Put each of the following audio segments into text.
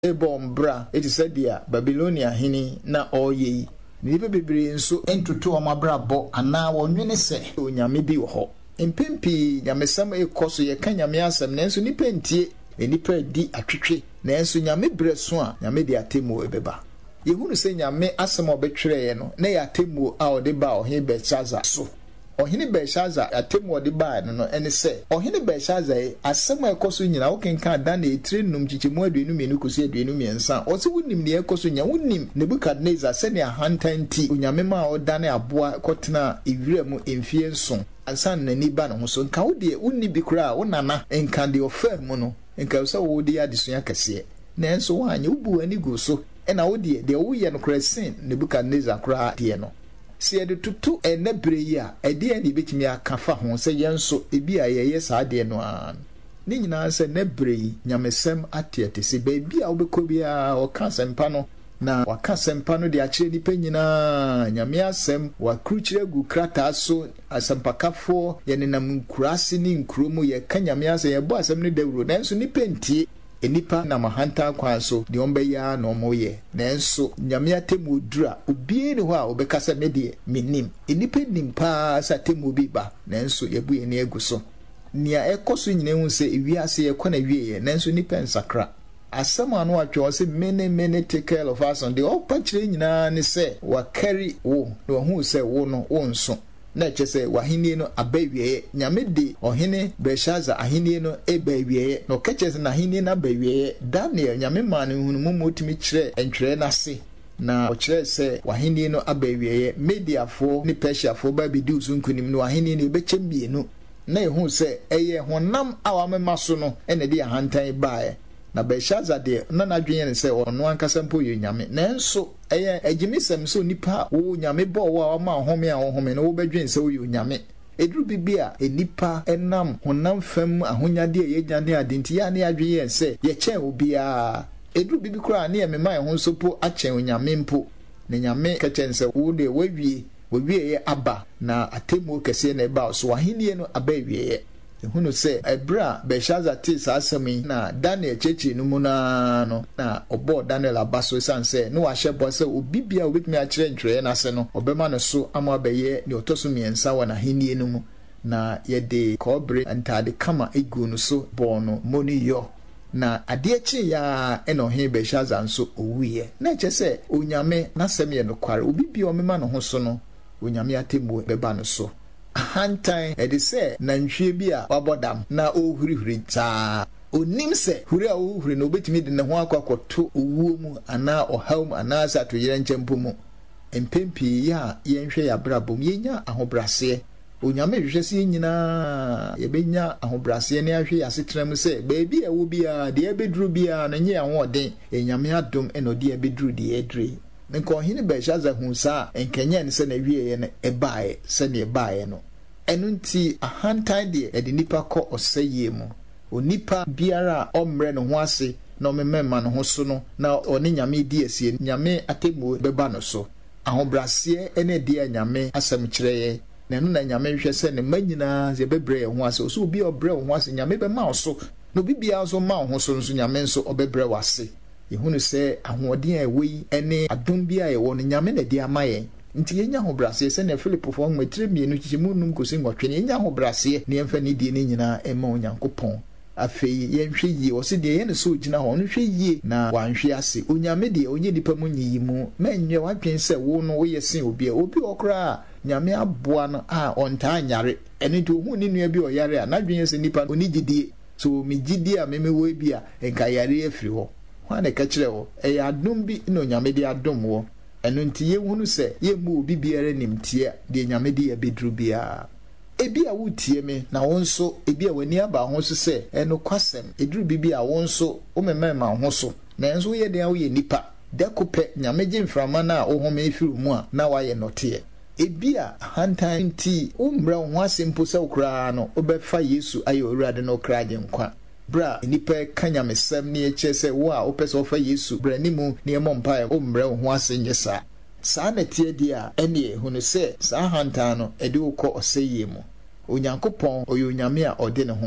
bombra it is said dia Babylonia hini na oye nipa bebre nso entoto omabra bo ana wonwene se onyame bi wo ho empempi nyamesam ekoso ye kan nyame asem nanso nipa ntie nipa di atwetwe nanso nyame breso a nyame de atemu ebeba yehunu se nyame asem obetwere ye no na ya atemu a ode ba ohe Belshazzar so ohene Belshazzar atemu ode ba no ene se ohene Belshazzar asem ekoso nyina wo kenka da na etire num chichemu aduenu mienu kosi aduenu miensa o se wunim ne ekoso nya wunim Nebukadnezar se ne ahantanti onyame ma odane aboa kotena ewirem emfie nson ansan na ni ba no so nka wo de unni bi kura wo nana nka de ofam no nka so wo de adesua kase na enso wo anya ubu ani go so na wo de wo ye no krasin Nebukadnezar kura de no se de tutu enebre yi a ede ani betimi akafa ho se yenso ebi a ye sa de no an ni nyina se nebre yi nyamesem atiete se ba bi a wo bekọ bia o ka sempa no na waka sempa no de akire nipa nyina nyame asem wakruchire gu krata so asempakafo ye nenam nkurase ni nkromu ye ka nyame asem ye bo asem ne dawuro nanso nipa ntie enipa na mahanta kwa so de ombeya na omoye nanso nyame atemu dura obie ne ho a obekasa medie minim enipa nimpa sa temu bi ba nanso yebu ye ne eguso nia ekoso nyina hu se ewiase ye kwana wieye nanso nipa nsakra asem anu atwe se many take care of us on the opachire nyina ne se wa carry wo no hu se wo no wo nso na chese wahini no abawieye nyame de ohene Belshazzar ahini no ebawieye no kachese na ahini na abawieye Daniel nyame ma ne hunu mu otimi kire entwere na se na o kire se wahini no abawieye mediafo ni Persiafo ba bi du sunkunim no wahini no ebechem bienu na ehu se eye honam awamema so no ene de ahantan baae na Belshazzar de na nadwen ne se ono ankasa mpo ye nyame nanso eye agimisem so nipa wo nyame bo wo ma home a home no wo bedwen se wo ye nyame edru bibia enipa enam honam fam ahonyade ye nyane adenti ya ne adwen ye se ye chen obia edru bibi kura na ye mema ho so po achen nyame mpo ne nyame kachen se wo de wawie ye aba na atemu kese na eba so ahenie no aba wie hunu se ebra Belshazzar tis asemi na Daniel chechi no muna no na obo Daniel abaso sanse no ahye bo se obibia obetumi a kire ntwere na se no obema no so ama beye ne otoso miensa wa na henie no mu na yede kobre antade kama egu no so bo no moniyo na ade chi ya eno he Belshazzar nso owuye na che se onyame na semye no kware obibia omema no ho so no onyame atemu beba no so hantan edi se na nhwe bi a wabodam na ohurihuri ta onim se huri a ohuri no betimi de ne ho akwakoto owuo mu ana ohawm ana sa to yere nchempo mu empempi ya yenhwe ya brabom yenya ahobrase onyame hwehwe se nyina yebenya ahobrase ne ahwe asetram se baabi a wo bia de ebeduru bia na nye ahoden enyame adom eno de ebeduru de edre nko ohene Belshazzar hu sa enkenye ne se na wieye ne ebae se ne ebae no enu nti ahantan de edi nipa kọ oseye mu onipa biara omre no ho ase na omemema no ho so no na oni nyame di asie nyame atemu beba no so ahobrase ene de nyame asem kireye na enu na nyame hwese se ne manyina ze bebre ho ase so obi obre ho ase nyame be ma so no bibia so ma ho so nso nyame nso obebre wase yehunu se ahoden a ewi ene adom bia ye wo no nyame na di amaye nti yenya hobrase se na Philip fo nwetre mienu chichimu num kosi ngotwe yenya hobrase ne emfa ne die ne nyina ema onyankopon afei yenhwe yi o se de ye ne so gina ho no hwe yi na wanhwe ase onyame de onye dipa mu nyi mu menwe wadwen se wo no wo yesen obi okra nyame aboa no a onta anyare ene to hu ne nua bi oyare a nadwen se nipa oni gidie so mi gidie a memewo bi a enka yare afiri ho wane ka kire wo e adom bi no nyame de adom wo eno nti ye hunu se ye mu obi biara nimtie de nyame de ya bedru bia ebi a wutie me na wonso ebi a wani aba ho so se eno kwasem edru bibi a wonso o memema ho so na enso ye de a wo ye nipa de kope nyame je mframa na wo home efiru mu a na wa ye note ebi a hantan nti umra ho asempo se okra no obefa Yesu aye owurade no okra je nkwa bra nipa kanya mesem ne eche se wo a opese ofa Yesu bra nimu ne emompa o mre ho ase nyesa saa na tie dia ene hunu se saa hantan no ede ukọ oseye mu onyankopon oyonyame a ode ne ho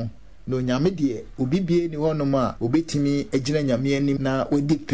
no nyame de obi bie ni honom a obetimi agyina nyame anim na wadi